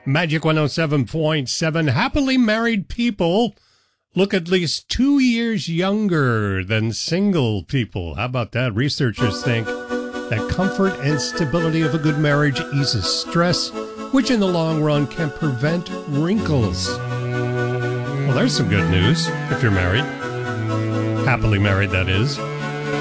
Magic 107.7. Happily married people look at least 2 years younger than single people. How about that? Researchers think that comfort and stability of a good marriage eases stress, which in the long run can prevent wrinkles. Well, there's some good news if you're married. Happily married, that is.